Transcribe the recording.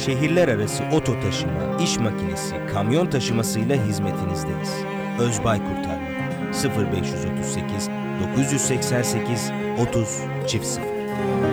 şehirler arası oto taşıma, iş makinesi, kamyon taşımasıyla hizmetinizdeyiz. Özbay Kurtarma 0538 988 30 00